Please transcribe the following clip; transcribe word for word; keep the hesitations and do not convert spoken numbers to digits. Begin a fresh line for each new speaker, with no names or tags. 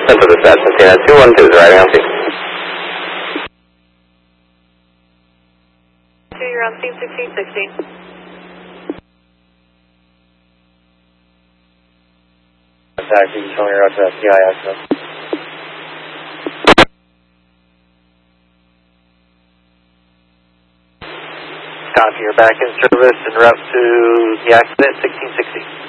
Central Dispatch, Centena two one two, riding on scene.
two, you're on scene sixteen sixteen.
Taxi, showing your out to F T I access.
Copy, you're back in service en route to the accident, sixteen sixty.